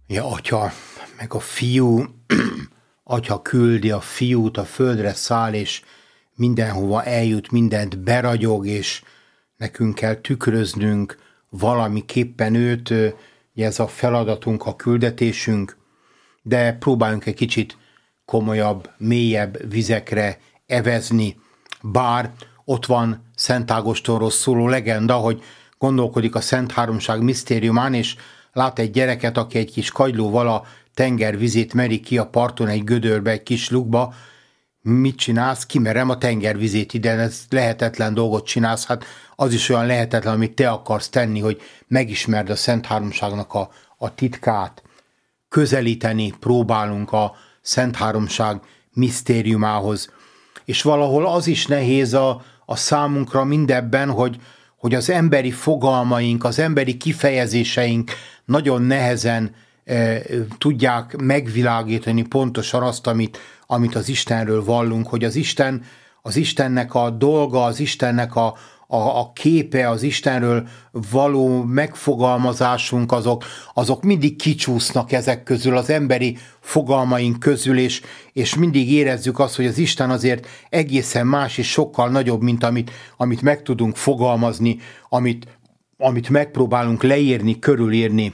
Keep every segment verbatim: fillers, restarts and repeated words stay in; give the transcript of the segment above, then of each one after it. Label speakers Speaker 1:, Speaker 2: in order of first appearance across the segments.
Speaker 1: Ja, atya, meg a fiú, atya küldi a fiút, a földre száll, és mindenhova eljut, mindent beragyog, és nekünk kell tükröznünk valamiképpen őt, ugye ez a feladatunk, a küldetésünk, de próbáljunk egy kicsit komolyabb, mélyebb vizekre evezni, bár ott van Szent Ágostonról szóló legenda, hogy gondolkodik a Szent Háromság misztériumán, és lát egy gyereket, aki egy kis kagylóval a tenger vizét meri ki a parton egy gödörbe, egy kis lukba. Mit csinálsz? Kimerem a tenger vizét ide, ez lehetetlen dolgot csinálsz, hát az is olyan lehetetlen, amit te akarsz tenni, hogy megismerd a Szent Háromságnak a, a titkát. Közelíteni próbálunk a Szent Háromság misztériumához. És valahol az is nehéz a, a számunkra mindebben, hogy, hogy az emberi fogalmaink, az emberi kifejezéseink nagyon nehezen e, tudják megvilágítani pontosan azt, amit, amit az Istenről vallunk, hogy az Isten, az Istennek a dolga, az Istennek a, a, a képe, az Istenről való megfogalmazásunk, azok, azok mindig kicsúsznak ezek közül, az emberi fogalmaink közül, és, és mindig érezzük azt, hogy az Isten azért egészen más és sokkal nagyobb, mint amit, amit meg tudunk fogalmazni, amit, amit megpróbálunk leírni, körülírni.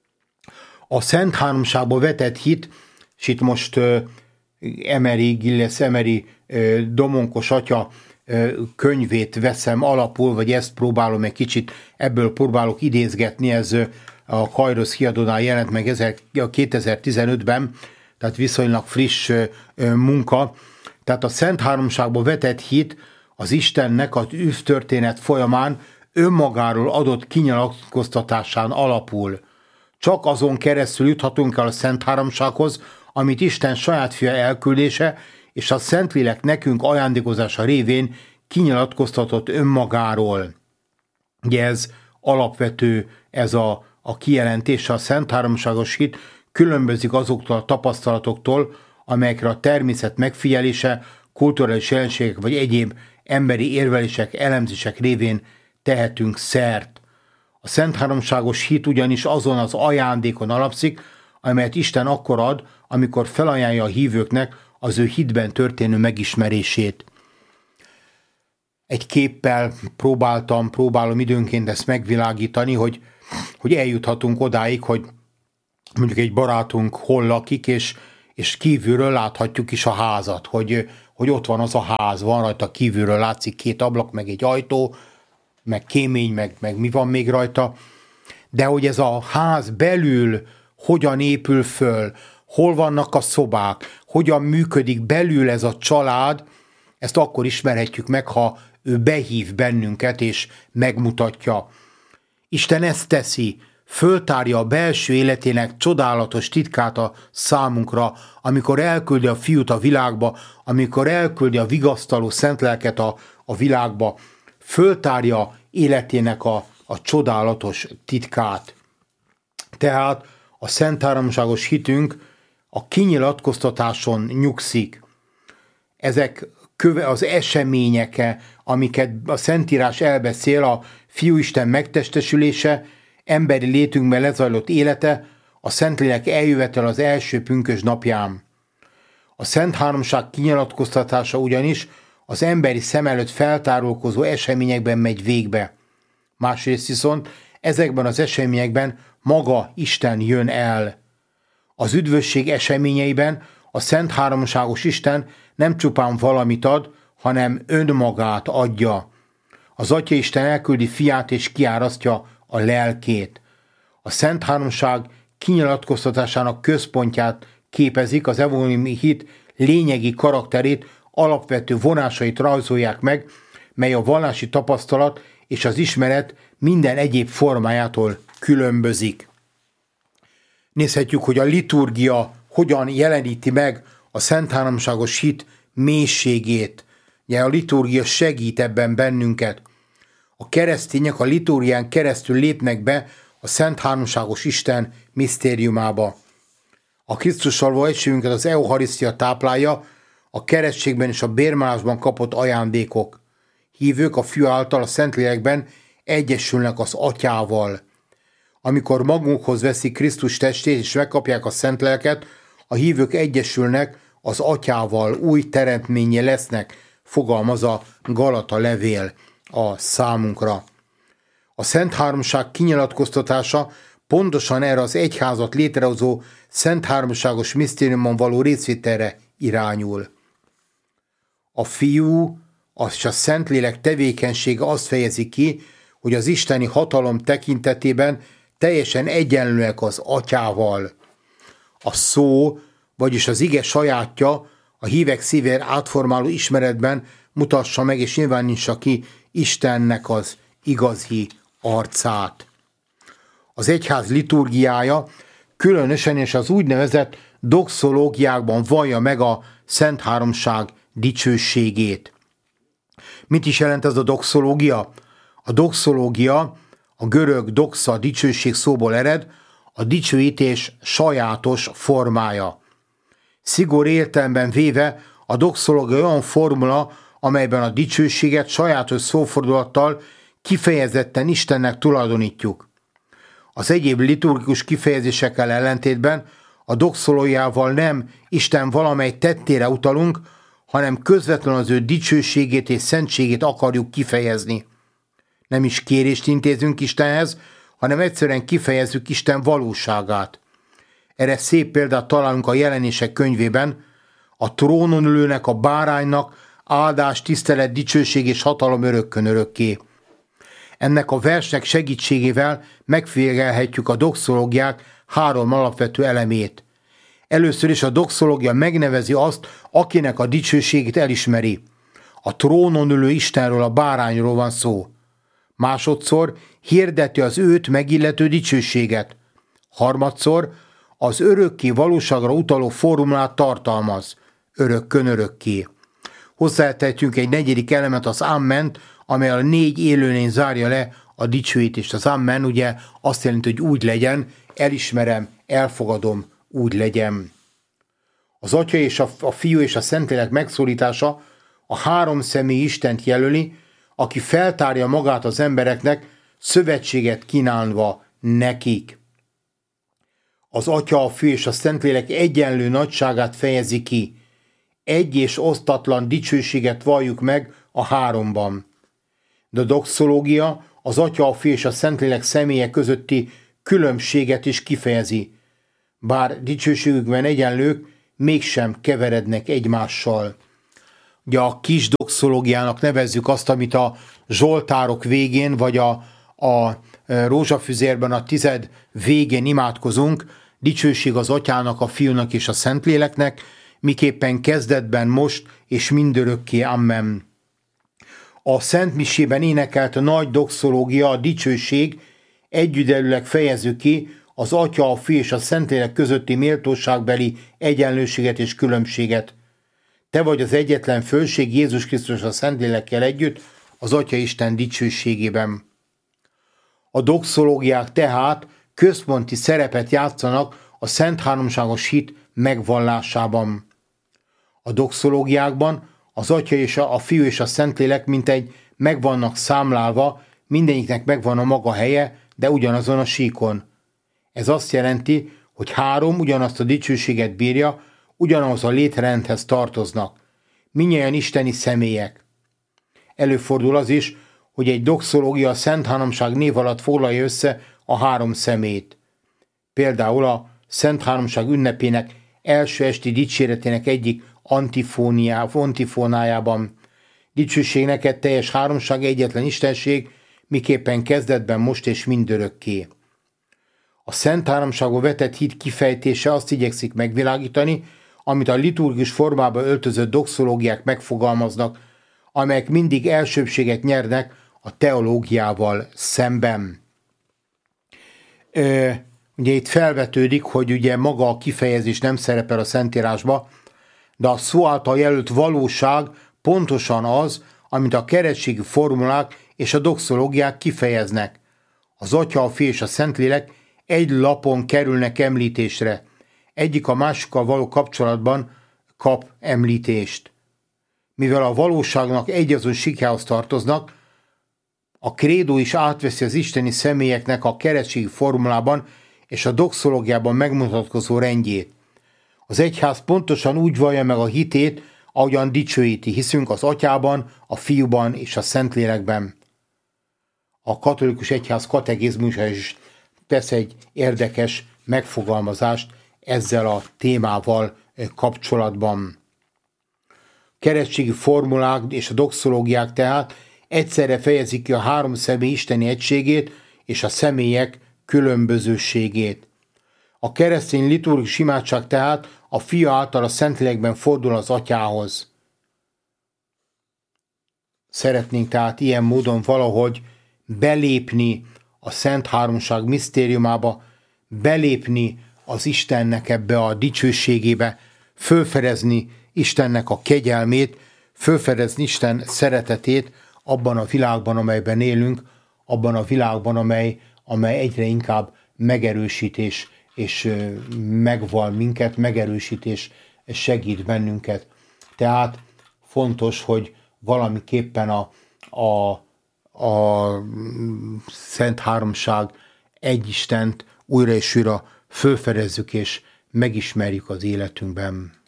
Speaker 1: A Szent Háromságba vetett hit, és itt most uh, Emery, Gilles Emery uh, Domonkos atya könyvét veszem alapul, vagy ezt próbálom egy kicsit, ebből próbálok idézgetni, ez a Kairos kiadónál jelent meg kétezer-tizenötben, tehát viszonylag friss munka. Tehát a Szent Háromságba vetett hit az Istennek az űvtörténet folyamán önmagáról adott kinyilatkoztatásán alapul. Csak azon keresztül juthatunk el a Szent Háromsághoz, amit Isten saját fia elküldése és a Szentlélek nekünk ajándékozása révén kinyilatkoztatott önmagáról. Ugye ez alapvető, ez a, a kijelentés, a Szent Háromságos hit különbözik azoktól a tapasztalatoktól, amelyekre a természet megfigyelése, kulturális jelenségek vagy egyéb emberi érvelések, elemzések révén tehetünk szert. A Szent Háromságos hit ugyanis azon az ajándékon alapszik, amelyet Isten akkor ad, amikor felajánlja a hívőknek az ő hitben történő megismerését. Egy képpel próbáltam, próbálom időnként ezt megvilágítani, hogy, hogy eljuthatunk odáig, hogy mondjuk egy barátunk hol lakik, és, és kívülről láthatjuk is a házat, hogy, hogy ott van az a ház, van rajta kívülről, látszik két ablak, meg egy ajtó, meg kémény, meg, meg mi van még rajta, de hogy ez a ház belül hogyan épül föl, hol vannak a szobák, hogyan működik belül ez a család, ezt akkor ismerhetjük meg, ha ő behív bennünket és megmutatja. Isten ezt teszi, föltárja a belső életének csodálatos titkát a számunkra, amikor elküldi a fiút a világba, amikor elküldi a vigasztaló szent lelket a, a világba, föltárja életének a, a csodálatos titkát. Tehát a Szent Háromságos hitünk a kinyilatkoztatáson nyugszik. Ezek az eseményeke, amiket a Szentírás elbeszél, a Fiúisten megtestesülése, emberi létünkben lezajlott élete, a Szentlélek eljövetel az első pünkösd napján. A Szent Háromság kinyilatkoztatása ugyanis az emberi szem előtt feltárulkozó eseményekben megy végbe. Másrészt viszont ezekben az eseményekben maga Isten jön el. Az üdvösség eseményeiben a Szent Háromságos Isten nem csupán valamit ad, hanem önmagát adja. Az Atya Isten elküldi fiát és kiárasztja a lelkét. A Szent Háromság kinyilatkoztatásának központját képezik, az evangéliumi hit lényegi karakterét, alapvető vonásait rajzolják meg, mely a vallási tapasztalat és az ismeret minden egyéb formájától különbözik. Nézhetjük, hogy a liturgia hogyan jeleníti meg a Szent Háromságos hit mélységét. Ugye a liturgia segít ebben bennünket. A keresztények a liturgián keresztül lépnek be a Szent Háromságos Isten misztériumába. A Krisztussal való egységünket az eucharisztia táplálja, a keresztségben és a bérmálásban kapott ajándékok. Hívők a Fiú által a Szentlélekben egyesülnek az Atyával. Amikor magunkhoz veszik Krisztus testét és megkapják a szent lelket, a hívők egyesülnek az atyával, új teremtménye lesznek, fogalmaz a Galata levél a számunkra. A Szent Háromság kinyilatkoztatása pontosan erre az egyházat létrehozó Szent Háromságos misztériumon való részvételre irányul. A Fiú és a Szentlélek tevékenysége azt fejezi ki, hogy az isteni hatalom tekintetében teljesen egyenlőek az atyával. A szó, vagyis az ige sajátja a hívek szívét átformáló ismeretben mutassa meg és nyilvánítsa ki Istennek az igazi arcát. Az egyház liturgiája különösen és az úgynevezett doxológiákban vallja meg a Szent Háromság dicsőségét. Mit is jelent ez a doxológia? A doxológia, a görög doxa dicsőség szóból ered, a dicsőítés sajátos formája. Szigorú értelemben véve a doxológia olyan formula, amelyben a dicsőséget sajátos szófordulattal kifejezetten Istennek tulajdonítjuk. Az egyéb liturgikus kifejezésekkel ellentétben a doxológiával nem Isten valamely tettére utalunk, hanem közvetlenül az ő dicsőségét és szentségét akarjuk kifejezni. Nem is kérést intézünk Istenhez, hanem egyszerűen kifejezzük Isten valóságát. Erre szép példát találunk a Jelenések könyvében, a trónon ülőnek, a báránynak áldás, tisztelet, dicsőség és hatalom örökkön örökké. Ennek a versnek segítségével megfigyelhetjük a doxológiák három alapvető elemét. Először is a doxológia megnevezi azt, akinek a dicsőségét elismeri. A trónon ülő Istenről, a bárányról van szó. Másodszor hirdeti az őt megillető dicsőséget. Harmadszor az örökké valóságra utaló formulát tartalmaz. Örökkön örökké. Hozzátehetünk egy negyedik elemet, az Amen, amely a négy élőlény zárja le a dicsőítést. Az Amen ugye azt jelenti, hogy úgy legyen, elismerem, elfogadom, úgy legyen. Az Atya és a, a Fiú és a Szentlélek megszólítása a három személy Istent jelöli, aki feltárja magát az embereknek, szövetséget kínálva nekik. Az Atya, a Fiú és a Szentlélek egyenlő nagyságát fejezi ki. Egy és osztatlan dicsőséget valljuk meg a háromban. De a doxológia az Atya, a Fiú és a Szentlélek személye közötti különbséget is kifejezi. Bár dicsőségükben egyenlők, mégsem keverednek egymással. Ugye a kis doxológiának nevezzük azt, amit a zsoltárok végén, vagy a, a rózsafüzérben a tized végén imádkozunk, dicsőség az Atyának, a Fiúnak és a Szentléleknek, miképpen kezdetben, most és mindörökké. Amen. A Szent Misében énekelt a nagy doxológia, a dicsőség együttelőleg fejező ki az Atya, a Fiú és a Szentlélek közötti méltóságbeli egyenlőséget és különbséget. Te vagy az egyetlen fölség Jézus Krisztus a Szentlélekkel együtt, az Atya Isten dicsőségében. A doxológiák tehát központi szerepet játszanak a Szent Háromságos hit megvallásában. A doxológiákban az Atya és a, a Fiú és a Szentlélek mintegy meg vannak számlálva, mindegyiknek megvan a maga helye, de ugyanazon a síkon. Ez azt jelenti, hogy három ugyanazt a dicsőséget bírja, ugyanaz a létrendhez tartoznak. Mindnyájan isteni személyek. Előfordul az is, hogy egy doxológia a Szent Háromság név alatt foglalja össze a három szemét. Például a Szent Háromság ünnepének első esti dicséretének egyik antifónájában. Dicsőség neked, teljes háromság, egyetlen istenség, miképpen kezdetben, most és mindörökké. A Szent Háromságba vetett hit kifejtése azt igyekszik megvilágítani, amit a liturgikus formába öltözött doxológiák megfogalmaznak, amelyek mindig elsőbbséget nyernek a teológiával szemben. Ö, ugye itt felvetődik, hogy ugye maga a kifejezés nem szerepel a Szentírásba, de a szó által jelölt valóság pontosan az, amit a keresztségi formulák és a doxológiák kifejeznek. Az Atya, a Fiú és a Szentlélek egy lapon kerülnek említésre. Egyik a másikkal való kapcsolatban kap említést. Mivel a valóságnak egyazon síkjához tartoznak, A krédó is átveszi az isteni személyeknek a keresztségi formulában és a doxológiában megmutatkozó rendjét. Az egyház pontosan úgy vallja meg a hitét, ahogyan dicsőíti. Hiszünk az Atyában, a Fiúban és a Szentlélekben. A katolikus egyház katekizmusa is tesz egy érdekes megfogalmazást ezzel a témával kapcsolatban. Keresztségi formulák és a doxológiák tehát egyszerre fejezik ki a három személy isteni egységét és a személyek különbözőségét. A keresztény liturgikus imádság tehát a Fia által a Szentlélekben fordul az Atyához. Szeretnénk tehát ilyen módon valahogy belépni a Szent Háromság misztériumába, belépni az Istennek ebbe a dicsőségébe, fölfedezni Istennek a kegyelmét, fölfedezni Isten szeretetét abban a világban, amelyben élünk, abban a világban, amely, amely egyre inkább megerősít és, és megval minket, megerősít és segít bennünket. Tehát fontos, hogy valamiképpen a, a, a Szent Háromság egy Istent újra és újra fölfedezzük és megismerjük az életünkben.